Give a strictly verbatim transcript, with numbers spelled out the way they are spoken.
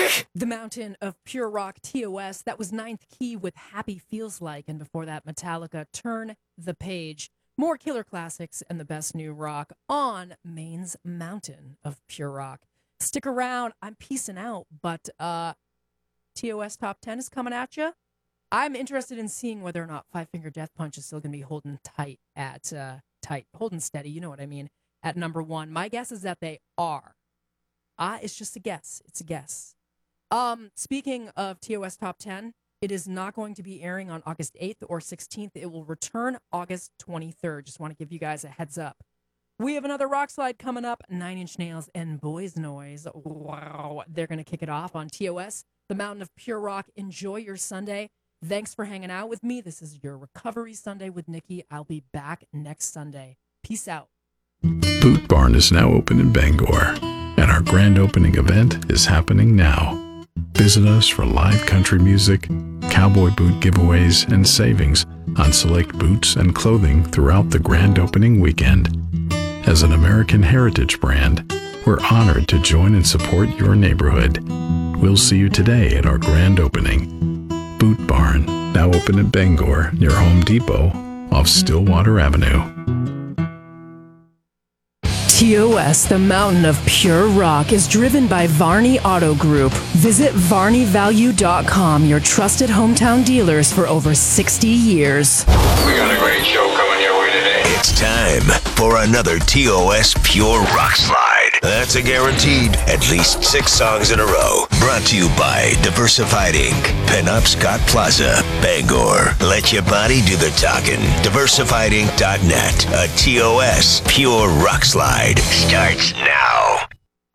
The Mountain of Pure Rock, T O S. That was Ninth Key with Happy Feels Like. And before that, Metallica, Turn the Page. More killer classics and the best new rock on Maine's Mountain of Pure Rock. Stick around. I'm peacing out, but uh, T O S Top ten is coming at you. I'm interested in seeing whether or not Five Finger Death Punch is still going to be holding tight at, uh, tight, holding steady, you know what I mean, at number one. My guess is that they are. Ah, it's just a guess. It's a guess. Um, speaking of T O S Top ten, it is not going to be airing on August eighth or sixteenth. It will return August twenty-third. Just want to give you guys a heads up. We have another rock slide coming up, Nine Inch Nails and Boys Noise. Wow, they're going to kick it off on T O S, the Mountain of Pure Rock. Enjoy your Sunday. Thanks for hanging out with me. This is your Recovery Sunday with Nikki. I'll be back next Sunday. Peace out. Boot Barn is now open in Bangor, and our grand opening event is happening now. Visit us for live country music, cowboy boot giveaways, and savings on select boots and clothing throughout the grand opening weekend. As an American heritage brand, we're honored to join and support your neighborhood. We'll see you today at our grand opening. Boot Barn, now open in Bangor near Home Depot off Stillwater Avenue. T O S, the Mountain of Pure Rock, is driven by Varney Auto Group. Visit varney value dot com, your trusted hometown dealers for over sixty years. We got a great show coming your way today. It's time for another T O S Pure Rock Slide. That's a guaranteed at least six songs in a row. Brought to you by Diversified Incorporated. Pinup Scott Plaza, Bangor. Let your body do the talking. diversified inc dot net. A T O S Pure Rock Slide starts now.